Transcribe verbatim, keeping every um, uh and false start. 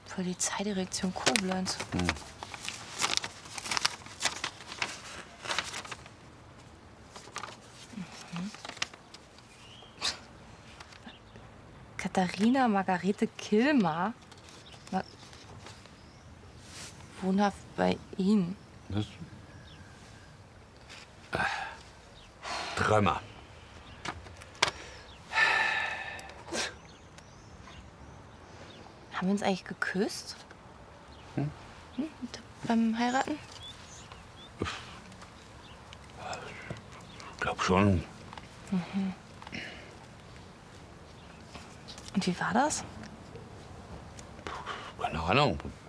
Polizeidirektion Koblenz. Hm. Mhm. Katharina Margarete Kilmer? Na, wohnhaft bei Ihnen. Was? Äh, Trümmer. Haben wir uns eigentlich geküsst? Hm? Hm? Beim Heiraten? Ich glaub schon. Mhm. Und wie war das? Keine Ahnung.